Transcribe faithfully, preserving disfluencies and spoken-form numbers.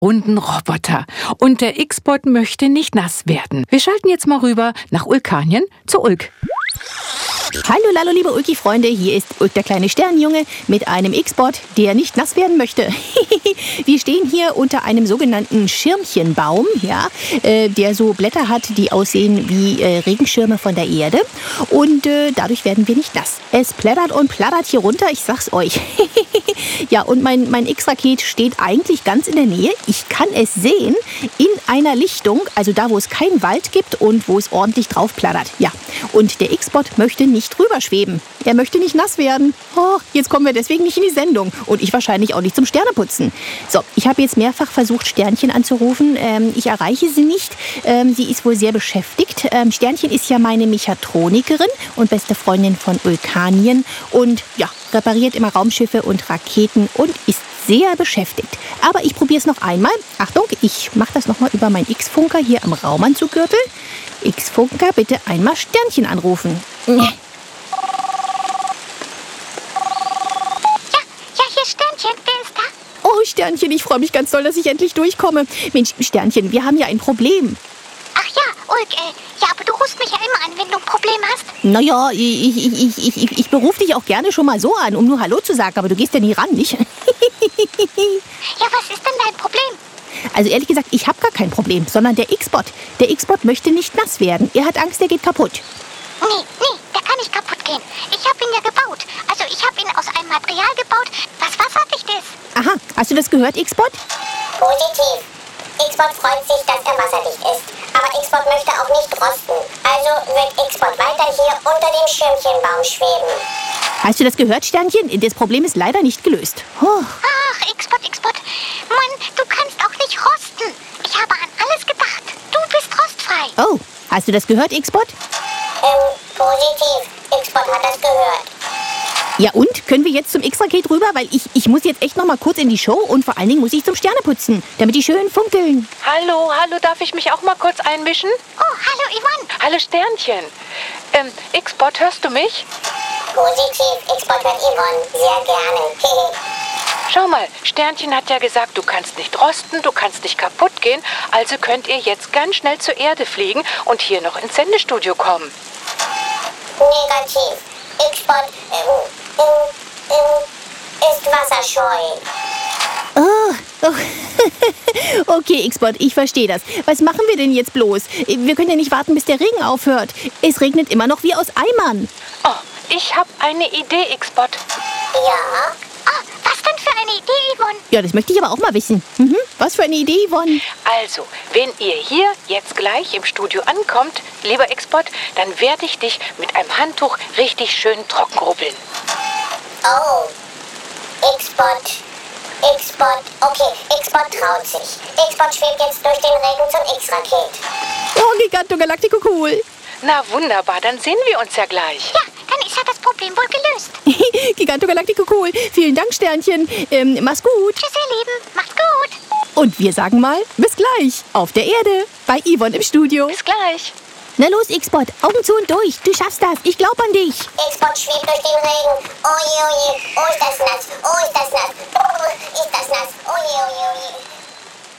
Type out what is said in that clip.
runden Roboter. Und der X-Bot möchte nicht nass werden. Wir schalten jetzt mal rüber nach Ulkanien zu Ulk. Hallo, hallo, liebe Ulki-Freunde, hier ist Ulk, der kleine Sternenjunge, mit einem X-Bot, der nicht nass werden möchte. Wir stehen hier unter einem sogenannten Schirmchenbaum, ja, äh, der so Blätter hat, die aussehen wie äh, Regenschirme von der Erde. Und äh, dadurch werden wir nicht nass. Es plättert und plattert hier runter, ich sag's euch. Ja, und mein, mein X-Raket steht eigentlich ganz in der Nähe. Ich kann es sehen in einer Lichtung, also da, wo es keinen Wald gibt und wo es ordentlich drauf plattert. Ja, und der X-Bot möchte nicht rüberschweben. Er möchte nicht nass werden. Oh, jetzt kommen wir deswegen nicht in die Sendung. Und ich wahrscheinlich auch nicht zum Sterneputzen. So, ich habe jetzt mehrfach versucht, Sternchen anzurufen. Ähm, ich erreiche sie nicht. Ähm, sie ist wohl sehr beschäftigt. Ähm, Sternchen ist ja meine Mechatronikerin und beste Freundin von Ulkanien. Und ja, repariert immer Raumschiffe und Raketen und ist sehr beschäftigt. Aber ich probiere es noch einmal. Achtung, ich mache das nochmal über meinen X-Funker hier am Raumanzuggürtel. X-Funker, bitte einmal Sternchen anrufen. Ja, ja, hier Sternchen, wer ist da? Oh, Sternchen, ich freue mich ganz doll, dass ich endlich durchkomme. Mensch, Sternchen, wir haben ja ein Problem. Ach ja, Ulk, äh, ja, aber du rufst mich ja immer an, wenn du ein Problem hast. Naja, ich, ich, ich, ich, ich, ich berufe dich auch gerne schon mal so an, um nur Hallo zu sagen, aber du gehst ja nie ran, nicht? Ja, was ist denn dein Problem? Also ehrlich gesagt, ich habe gar kein Problem, sondern der X-Bot. Der X-Bot möchte nicht nass werden. Er hat Angst, er geht kaputt. Nee, nee, der kann nicht kaputt gehen. Ich habe ihn ja gebaut. Also ich habe ihn aus einem Material gebaut, was wasserdicht ist. Aha, hast du das gehört, X-Bot? Positiv. X-Bot freut sich, dass er wasserdicht ist. Aber X-Bot möchte auch nicht rosten. Also wird X-Bot weiter hier unter dem Schirmchenbaum schweben. Hast du das gehört, Sternchen? Das Problem ist leider nicht gelöst. Oh. Ach, X-Bot, X-Bot. Mann, du kannst auch nicht rosten. Ich habe an alles gedacht. Du bist rostfrei. Oh, hast du das gehört, X-Bot? Ähm, positiv. X-Bot hat das gehört. Ja und? Können wir jetzt zum X-Raket rüber? Weil ich, ich muss jetzt echt noch mal kurz in die Show und vor allen Dingen muss ich zum Sterneputzen, damit die schön funkeln. Hallo, hallo, darf ich mich auch mal kurz einmischen? Oh, hallo, Yvonne. Hallo Sternchen. Ähm, X-Bot, hörst du mich? Positiv. X-Bot hört Yvonne sehr gerne. Schau mal, Sternchen hat ja gesagt, du kannst nicht rosten, du kannst nicht kaputt gehen, also könnt ihr jetzt ganz schnell zur Erde fliegen und hier noch ins Sendestudio kommen. Negativ. X-Bot ähm, ähm, ähm, ist wasserscheu. Oh, oh. Okay, X-Bot, ich verstehe das. Was machen wir denn jetzt bloß? Wir können ja nicht warten, bis der Regen aufhört. Es regnet immer noch wie aus Eimern. Oh, ich habe eine Idee, X-Bot. Ja? Oh, was denn für eine Idee, Yvonne? Ja, das möchte ich aber auch mal wissen. Mhm. Was für eine Idee, Yvonne? Also, wenn ihr hier jetzt gleich im Studio ankommt, lieber X-Bot, dann werde ich dich mit einem Handtuch richtig schön trocken rubbeln. Oh. X-Bot. X-Bot. Okay, X-Bot traut sich. X-Bot schwebt jetzt durch den Regen zum X-Raket. Oh, Giganto Galactico cool. Na wunderbar, dann sehen wir uns ja gleich. Ja, dann ist ja das Problem wohl gelöst. Giganto Galactico cool. Vielen Dank, Sternchen. Ähm, mach's gut. Tschüss, ihr Lieben. Macht's gut. Und wir sagen mal, bis gleich. Auf der Erde. Bei Yvonne im Studio. Bis gleich. Na los, X-Bot. Augen zu und durch. Du schaffst das. Ich glaub an dich. X-Bot schwebt durch den Regen. Oje, oje. Oh, ist das nass. Oh, ist das nass. Oh, ist das nass. Oje, oje, oje.